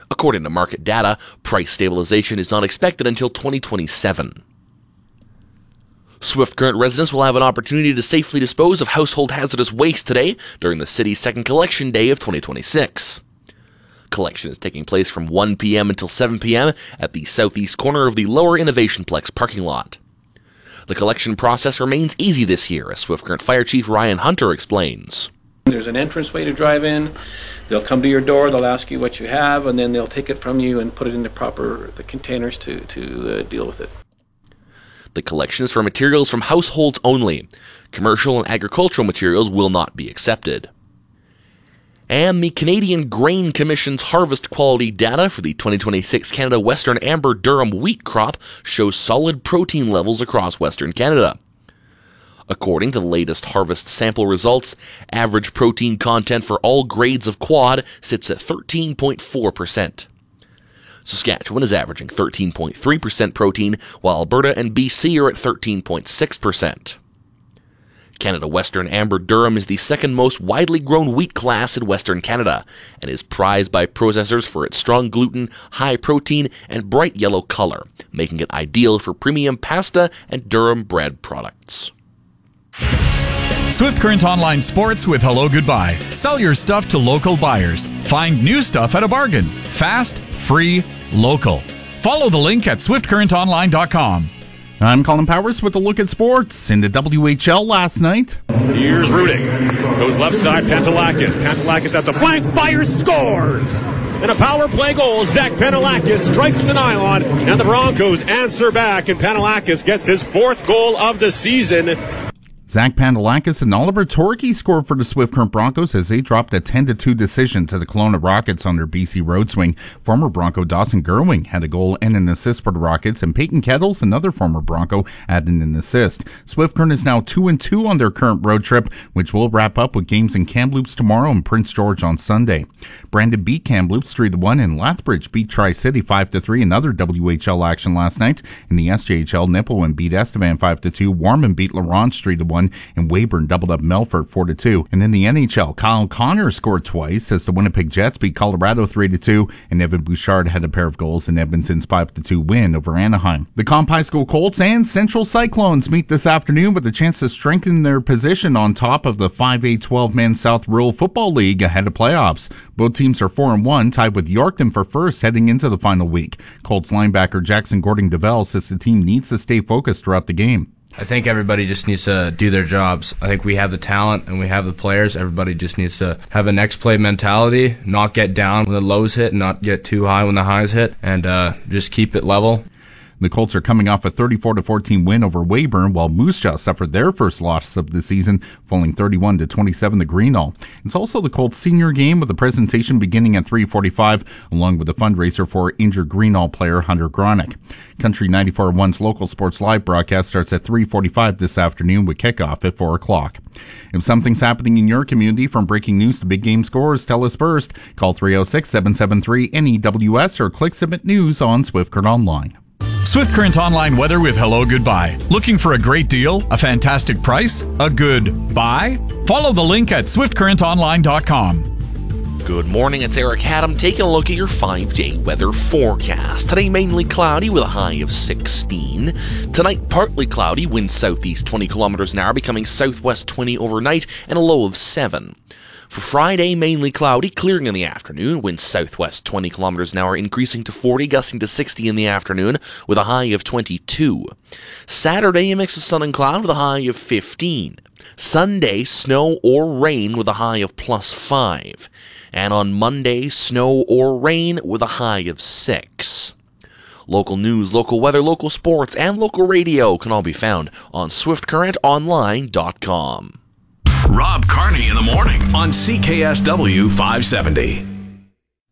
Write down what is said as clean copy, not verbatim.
According to market data, price stabilization is not expected until 2027. Swift Current residents will have an opportunity to safely dispose of household hazardous waste today during the city's second collection day of 2026. Collection is taking place from 1 p.m. until 7 p.m. at the southeast corner of the Lower Innovationplex parking lot. The collection process remains easy this year, as Swift Current Fire Chief Ryan Hunter explains. There's an entranceway to drive in. They'll come to your door, they'll ask you what you have, and then they'll take it from you and put it in the containers to deal with it. The collection is for materials from households only. Commercial and agricultural materials will not be accepted. And the Canadian Grain Commission's harvest quality data for the 2026 Canada Western Amber Durum wheat crop shows solid protein levels across Western Canada. According to the latest harvest sample results, average protein content for all grades of quad sits at 13.4%. Saskatchewan is averaging 13.3% protein, while Alberta and BC are at 13.6%. Canada Western Amber Durum is the second most widely grown wheat class in Western Canada and is prized by processors for its strong gluten, high protein, and bright yellow color, making it ideal for premium pasta and durum bread products. Swift Current Online Sports with Hello Goodbye. Sell your stuff to local buyers. Find new stuff at a bargain. Fast, free, local. Follow the link at swiftcurrentonline.com. I'm Colin Powers with a look at sports. In the WHL last night. Here's Rudick. Goes left side, Pantelakis. Pantelakis at the flank, fires, scores! And a power play goal. Zach Pantelakis strikes the nylon, and the Broncos answer back, and Pantelakis gets his fourth goal of the season. Zach Pantelakis and Oliver Torkey scored for the Swift Current Broncos as they dropped a 10-2 decision to the Kelowna Rockets on their BC road swing. Former Bronco Dawson Gerwing had a goal and an assist for the Rockets, and Peyton Kettles, another former Bronco, added an assist. Swift Current is now 2-2 on their current road trip, which will wrap up with games in Kamloops tomorrow and Prince George on Sunday. Brandon beat Kamloops 3-1, and Lethbridge beat Tri-City 5-3. Another WHL action last night. In the SJHL, Nipawin beat Estevan 5-2. Warman beat Lawrence 3-1. And Weyburn doubled up Melfort 4-2. And in the NHL, Kyle Connor scored twice as the Winnipeg Jets beat Colorado 3-2, and Evan Bouchard had a pair of goals in Edmonton's 5-2 win over Anaheim. The Comp High School Colts and Central Cyclones meet this afternoon with a chance to strengthen their position on top of the 5A 12-man South Rural Football League ahead of playoffs. Both teams are 4-1, tied with Yorkton for first heading into the final week. Colts linebacker Jackson Gordon-DeVell says the team needs to stay focused throughout the game. I think everybody just needs to do their jobs. I think we have the talent and we have the players. Everybody just needs to have a next play mentality, not get down when the lows hit, not get too high when the highs hit, and just keep it level. The Colts are coming off a 34-14 win over Weyburn, while Moose Jaw suffered their first loss of the season, falling 31-27 to Greenall. It's also the Colts' senior game, with the presentation beginning at 3:45, along with a fundraiser for injured Greenall player Hunter Gronick. Country 94.1's local sports live broadcast starts at 3:45 this afternoon, with kickoff at 4 o'clock. If something's happening in your community, from breaking news to big game scores, tell us first. Call 306-773-NEWS or click Submit News on Swift Current Online. Swift Current Online weather with Hello Goodbye. Looking for a great deal, a fantastic price, a good buy? Follow the link at swiftcurrentonline.com. Good morning, it's Eric Haddam taking a look at your 5-day weather forecast. Today mainly cloudy with a high of 16. Tonight partly cloudy, winds southeast 20 kilometers an hour, becoming southwest 20 overnight, and a low of 7. For Friday, mainly cloudy, clearing in the afternoon, winds southwest 20 kilometers an hour, increasing to 40, gusting to 60 in the afternoon, with a high of 22. Saturday, a mix of sun and cloud with a high of 15. Sunday, snow or rain with a high of +5. And on Monday, snow or rain with a high of 6. Local news, local weather, local sports, and local radio can all be found on SwiftCurrentOnline.com. Rob Carney in the morning on CKSW 570.